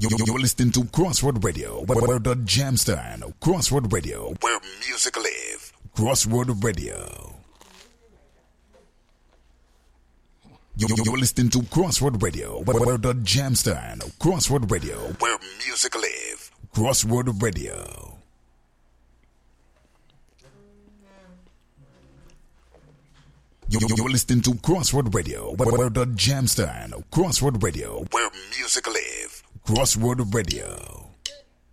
You're listening to Crossroad Radio, where the jam stand. Crossroad Radio, where music live. Crossroad Radio. You're listening to Crossroad Radio, where the jam stand. Crossroad Radio, where music live. Crossroad Radio. You're listening to Crossroad Radio, where the jam stand. Crossroad Radio, where music live. Crossroad Radio.